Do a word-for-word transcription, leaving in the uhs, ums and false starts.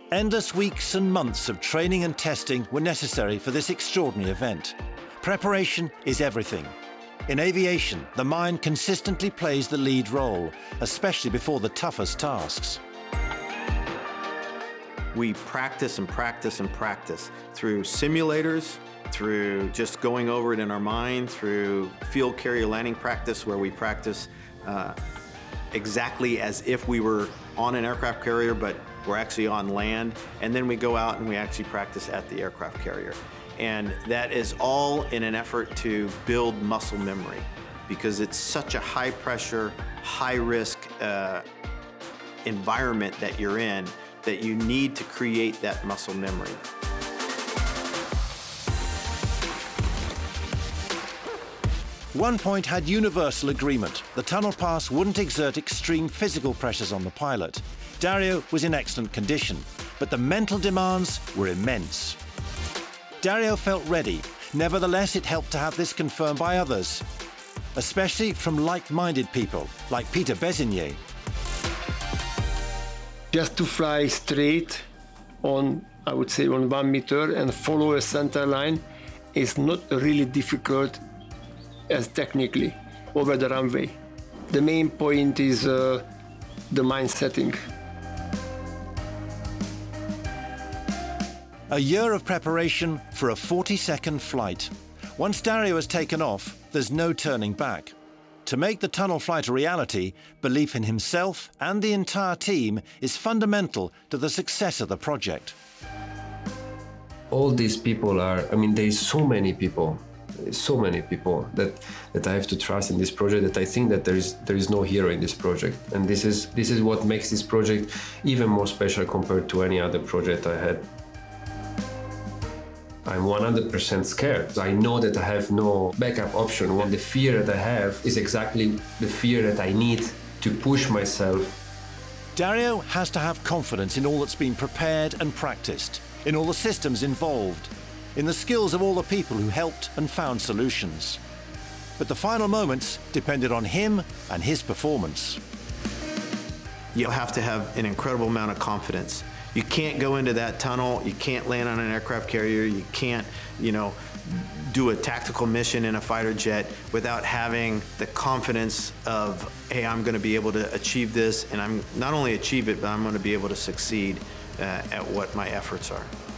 Endless weeks and months of training and testing were necessary for this extraordinary event. Preparation is everything. In aviation, the mind consistently plays the lead role, especially before the toughest tasks. We practice and practice and practice through simulators, through just going over it in our mind, through field carrier landing practice where we practice uh, exactly as if we were on an aircraft carrier, but we're actually on land, and then we go out and we actually practice at the aircraft carrier. And that is all in an effort to build muscle memory, because it's such a high pressure, high risk uh, environment that you're in that you need to create that muscle memory. One point had universal agreement. The tunnel pass wouldn't exert extreme physical pressures on the pilot. Dario was in excellent condition, but the mental demands were immense. Dario felt ready. Nevertheless, it helped to have this confirmed by others, especially from like-minded people like Peter Bezinier. Just to fly straight on, I would say, on one meter and follow a center line is not really difficult as technically over the runway. The main point is uh, the mind setting. A year of preparation for a forty-second flight. Once Dario has taken off, there's no turning back. To make the tunnel flight a reality, belief in himself and the entire team is fundamental to the success of the project. All these people are, I mean, there's so many people, so many people that, that I have to trust in this project, that I think that there is, there is no hero in this project. And this is, this is what makes this project even more special compared to any other project I had. I'm one hundred percent scared. I know that I have no backup option. When the fear that I have is exactly the fear that I need to push myself. Dario has to have confidence in all that's been prepared and practiced, in all the systems involved, in the skills of all the people who helped and found solutions. But the final moments depended on him and his performance. You have to have an incredible amount of confidence. You can't go into that tunnel, you can't land on an aircraft carrier, you can't, you know, do a tactical mission in a fighter jet without having the confidence of, hey, I'm going to be able to achieve this, and I'm not only achieve it, but I'm going to be able to succeed uh, at what my efforts are.